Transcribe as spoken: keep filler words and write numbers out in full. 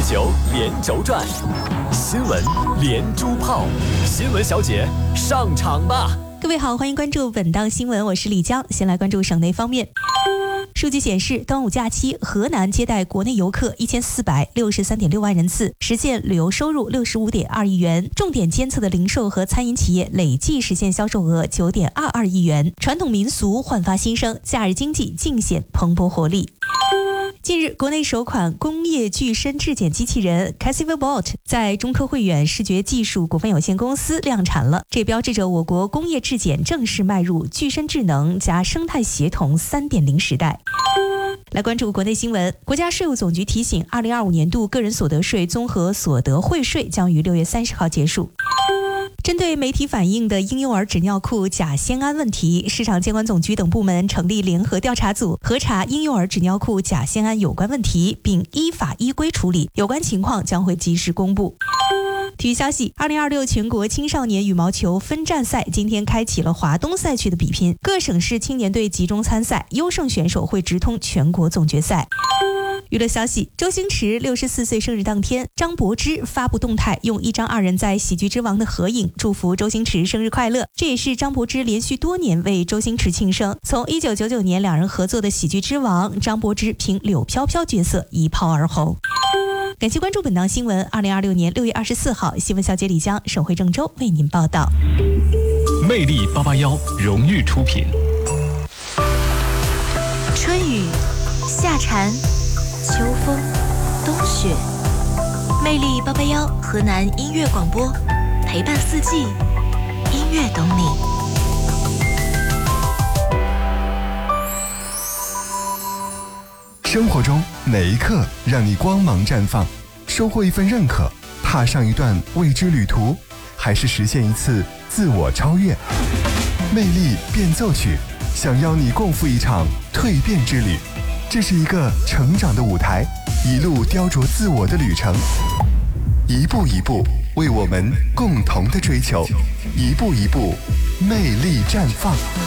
球连轴转，新闻连珠炮，新闻小姐上场吧！ 各位好，欢迎关注本档新闻，我是李江。先来关注省内方面。数据显示，端午假期，河南接待国内游客一千四百六十三点六万人次，实现旅游收入六十五点二亿元。重点监测的零售和餐饮企业累计实现销售额九点二二亿元。传统民俗焕发新生，假日经济尽显蓬勃活力。近日，国内首款工业具身质检机器人 CassivBot 在中科慧远视觉技术股份有限公司量产了，这标志着我国工业质检正式迈入具身智能加生态协同 三点零 时代。来关注国内新闻，国家税务总局提醒，二零二五年度个人所得税综合所得汇税将于六月三十号结束。针对媒体反映的婴幼儿纸尿裤甲酰胺问题，市场监管总局等部门成立联合调查组，核查婴幼儿纸尿裤甲酰胺有关问题，并依法依规处理，有关情况将会及时公布。体育消息，二零二六全国青少年羽毛球分站赛今天开启了华东赛区的比拼，各省市青年队集中参赛，优胜选手会直通全国总决赛。娱乐消息，周星驰六十四岁生日当天，张柏芝发布动态，用一张二人在喜剧之王的合影祝福周星驰生日快乐。这也是张柏芝连续多年为周星驰庆生。从一九九九年两人合作的喜剧之王，张柏芝凭柳飘飘角色一炮而红。感谢关注本档新闻。二零二六年六月二十四号，新闻小姐李江，省会郑州为您报道。 魅力八八幺荣誉出品。 春雨、夏蝉、秋风、冬雪，魅力八八幺河南音乐广播，陪伴四季，音乐懂你。 生活中哪一刻让你光芒绽放？收获一份认可，踏上一段未知旅途，还是实现一次自我超越？魅力变奏曲，想邀你共赴一场蜕变之旅。这是一个成长的舞台，一路雕琢自我的旅程，一步一步为我们共同的追求，一步一步魅力绽放。